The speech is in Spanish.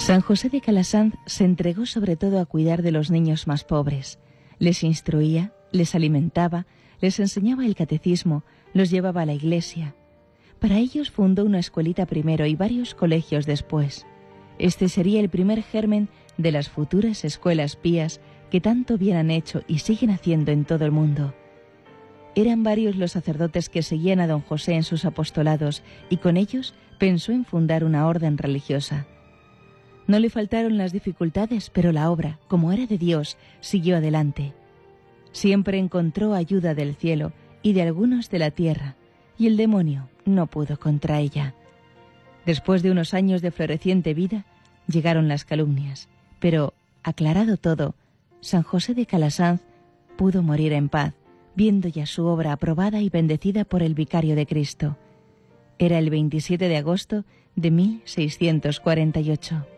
San José de Calasanz se entregó sobre todo a cuidar de los niños más pobres. Les instruía, les alimentaba, les enseñaba el catecismo, los llevaba a la iglesia. Para ellos fundó una escuelita primero y varios colegios después. Este sería el primer germen de las futuras escuelas pías que tanto bien han hecho y siguen haciendo en todo el mundo. Eran varios los sacerdotes que seguían a don José en sus apostolados y con ellos pensó en fundar una orden religiosa. No le faltaron las dificultades, pero la obra, como era de Dios, siguió adelante. Siempre encontró ayuda del cielo y de algunos de la tierra, y el demonio no pudo contra ella. Después de unos años de floreciente vida, llegaron las calumnias, pero, aclarado todo, San José de Calasanz pudo morir en paz, viendo ya su obra aprobada y bendecida por el vicario de Cristo. Era el 27 de agosto de 1648.